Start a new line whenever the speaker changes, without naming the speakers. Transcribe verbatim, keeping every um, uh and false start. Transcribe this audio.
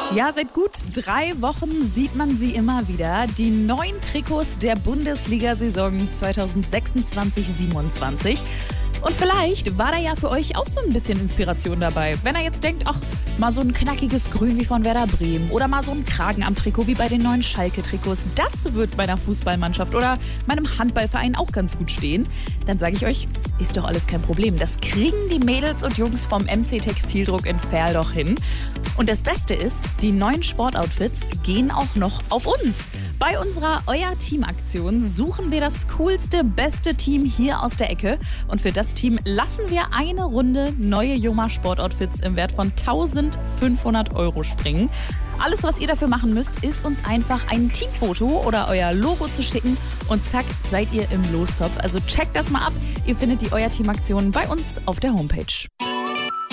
Ja, seit gut drei Wochen sieht man sie immer wieder. Die neuen Trikots der Bundesliga-Saison zwanzig sechsundzwanzig siebenundzwanzig. Und vielleicht war da ja für euch auch so ein bisschen Inspiration dabei. Wenn er jetzt denkt, ach, mal so ein knackiges Grün wie von Werder Bremen oder mal so ein Kragen am Trikot wie bei den neuen Schalke-Trikots, das wird meiner Fußballmannschaft oder meinem Handballverein auch ganz gut stehen. Dann sage ich euch, ist doch alles kein Problem. Das kriegen die Mädels und Jungs vom M C Textildruck in Verl doch hin. Und das Beste ist, die neuen Sportoutfits gehen auch noch auf uns. Bei unserer Euer Team-Aktion suchen wir das coolste, beste Team hier aus der Ecke. Und für das Team lassen wir eine Runde neue Joma Sportoutfits im Wert von eintausendfünfhundert Euro springen. Alles, was ihr dafür machen müsst, ist uns einfach ein Teamfoto oder euer Logo zu schicken und zack, seid ihr im Lostopf. Also checkt das mal ab. Ihr findet die Euer Team-Aktion bei uns auf der Homepage.